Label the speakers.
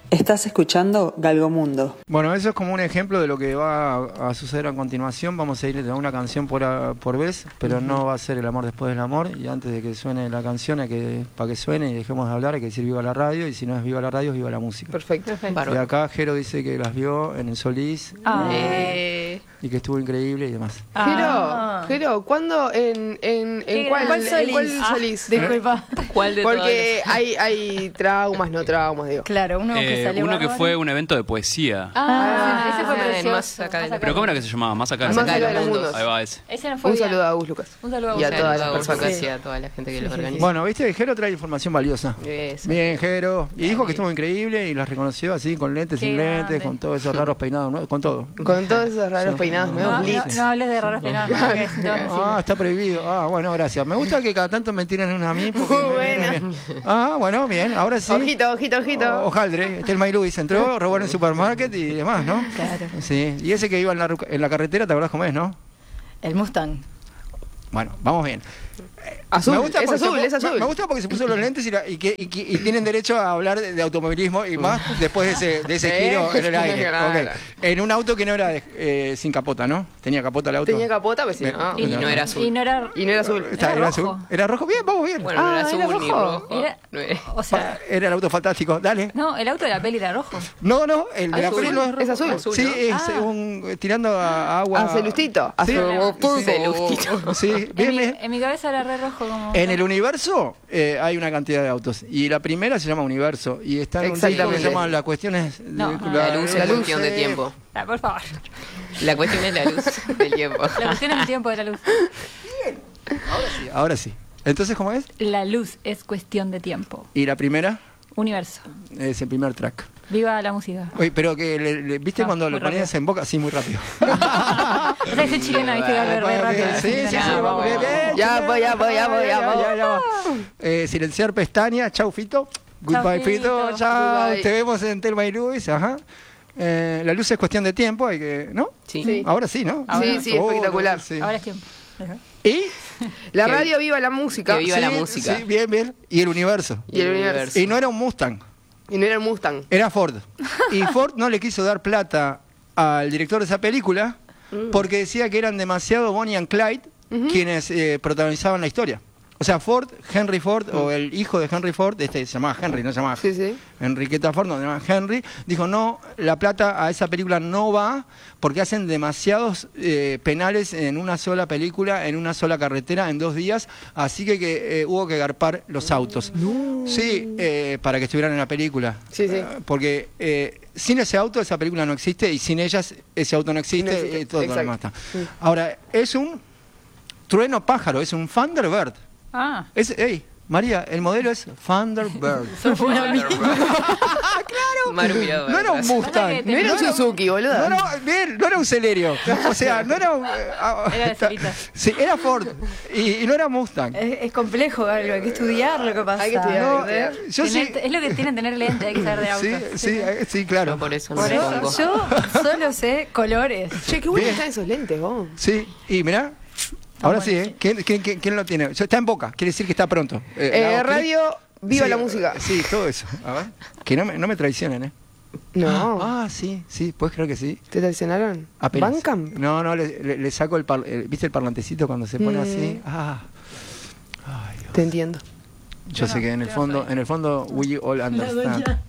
Speaker 1: Estás escuchando Galgomundo.
Speaker 2: Bueno, eso es como un ejemplo de lo que va a suceder a continuación. Vamos a ir de una canción por vez, pero no va a ser el amor después del amor. Y antes de que suene la canción, para que suene y dejemos de hablar, hay que decir viva la radio. Y si no es viva la radio, es viva la música.
Speaker 3: Perfecto.
Speaker 2: Y acá Jero dice que las vio en el Solís y que estuvo increíble y demás.
Speaker 3: Jero, ¿cuándo? ¿En cuál Solís?
Speaker 4: Disculpa.
Speaker 5: ¿Cuál de
Speaker 3: Porque hay traumas, no traumas, digo.
Speaker 4: Claro, uno que
Speaker 6: fue un evento de poesía.
Speaker 4: Ese fue precioso.
Speaker 5: Más acá de
Speaker 6: ¿Pero cómo era que se llamaba? Más acá
Speaker 3: de los mundos.
Speaker 6: Ahí va ese.
Speaker 4: Ese no fue
Speaker 3: Un
Speaker 4: bien.
Speaker 3: saludo a Gus, Lucas.
Speaker 4: Un saludo a
Speaker 3: Y a
Speaker 4: Gus.
Speaker 3: todas las personas.
Speaker 5: Sí, a toda la gente que los organiza.
Speaker 2: Bueno, viste, Jero trae información valiosa.
Speaker 5: Eso.
Speaker 2: Bien, Jero. Y dijo que estuvo increíble y las reconoció así, con lentes, sin lentes, con todos esos raros peinados, ¿no? Con todo.
Speaker 3: Con todos esos raros peinados nuevos.
Speaker 4: No hables de raros peinados.
Speaker 2: Está prohibido. Bueno, gracias. Me gusta que cada tanto me tiren una a mí.
Speaker 3: Bueno.
Speaker 2: Bueno, bien. Ahora sí.
Speaker 3: Ojito.
Speaker 2: Ojaldre. Telma y Luis entró, robó en el supermarket y demás, ¿no?
Speaker 4: Claro.
Speaker 2: Sí. Y ese que iba en la carretera, ¿te acordás cómo es, no?
Speaker 4: El Mustang.
Speaker 2: Bueno, vamos bien.
Speaker 3: Azul,
Speaker 2: me gusta
Speaker 3: es azul.
Speaker 2: Me gusta porque se puso los lentes y tienen derecho a hablar de automovilismo y más después de ese giro en el aire. Okay. En un auto que no era sin capota, ¿no? ¿Tenía capota el auto?
Speaker 3: Tenía capota, pues sí.
Speaker 5: Y no era azul.
Speaker 4: Y no era
Speaker 3: azul.
Speaker 2: ¿Era azul? ¿Era rojo? Bien, vamos bien.
Speaker 5: Bueno, no era azul
Speaker 4: ¿era
Speaker 5: ni
Speaker 4: rojo?
Speaker 5: rojo.
Speaker 4: O sea,
Speaker 2: era el auto fantástico, dale.
Speaker 4: no, el auto de la peli era rojo.
Speaker 2: No, el de la peli no es rojo.
Speaker 3: Es azul.
Speaker 2: Sí,
Speaker 5: ¿no?
Speaker 2: es tirando a agua.
Speaker 3: A celustito.
Speaker 2: Sí.
Speaker 5: Celustito.
Speaker 2: Sí, bien.
Speaker 4: En mi cabeza era re rojo. Como...
Speaker 2: En el universo hay una cantidad de autos y la primera se llama Universo y está en un disco que se llama La cuestión es
Speaker 5: la luz es cuestión de tiempo.
Speaker 4: Por favor.
Speaker 5: La cuestión es la luz del tiempo.
Speaker 4: La cuestión es el tiempo de la luz.
Speaker 2: Bien. Ahora sí. Entonces, ¿cómo es?
Speaker 4: La luz es cuestión de tiempo.
Speaker 2: ¿Y la primera?
Speaker 4: Universo.
Speaker 2: Es el primer track.
Speaker 4: Viva la música.
Speaker 2: Oye, pero que ¿viste cuando lo ponías en boca? Sí, muy rápido.
Speaker 4: O sea, ese chileno, viste que habla re rápido.
Speaker 2: Sí, vamos bien.
Speaker 3: Ya voy.
Speaker 2: Silenciar pestaña. Chau, Fito. Goodbye, Fito. Chao.
Speaker 3: Goodbye.
Speaker 2: Te vemos en Telma y Luis. Ajá. La luz es cuestión de tiempo, hay que, ¿no?
Speaker 5: Sí.
Speaker 2: Ahora sí, ¿no?
Speaker 3: Sí, espectacular.
Speaker 2: Sí.
Speaker 4: Ahora es tiempo.
Speaker 2: ¿Y?
Speaker 3: La radio viva la música.
Speaker 5: Que viva la música.
Speaker 2: Sí, bien. Y el universo. Y no era un Mustang.
Speaker 3: Y no era el Mustang.
Speaker 2: Era Ford. Y Ford no le quiso dar plata al director de esa película porque decía que eran demasiado Bonnie and Clyde quienes protagonizaban la historia. O sea, Henry Ford, o el hijo de Henry Ford, se llamaba Henry, no se llamaba Enriqueta Ford, no se llamaba Henry, dijo, no, la plata a esa película no va porque hacen demasiados penales en una sola película, en una sola carretera, en 2 días, así que hubo que garpar los autos. No. Sí, para que estuvieran en la película. Porque sin ese auto esa película no existe y sin ellas ese auto no existe. Todo lo demás está. Ahora, es un trueno pájaro, es un Thunderbird. María, el modelo es Thunderbird.
Speaker 5: Claro.
Speaker 2: No era un Mustang.
Speaker 3: No era un Suzuki, boludo.
Speaker 2: No era un Celerio. O sea, no era un...
Speaker 4: Era de Celita.
Speaker 2: Sí, era Ford. Y no era Mustang.
Speaker 4: Es complejo, algo, hay que estudiar lo que pasa.
Speaker 3: Hay que estudiar.
Speaker 4: Es lo que tienen tener lente, hay que saber de autos.
Speaker 2: Sí, claro.
Speaker 5: Por eso
Speaker 4: Yo solo sé colores.
Speaker 3: Che, qué buenos están esos lentes, vos.
Speaker 2: Sí, y mirá. Ahora sí, ¿eh? ¿Quién lo tiene? Está en boca, quiere decir que está pronto.
Speaker 3: Radio, viva la música.
Speaker 2: Sí, todo eso. A ver. Que no me traicionen, ¿eh?
Speaker 3: No.
Speaker 2: Sí, ¿puedes creer que sí?
Speaker 3: ¿Te traicionaron?
Speaker 2: Apenas.
Speaker 3: ¿Bancan?
Speaker 2: No, le saco ¿viste el parlantecito cuando se pone así? Ay, Dios.
Speaker 3: Te entiendo.
Speaker 2: Yo sé que en el fondo we all understand.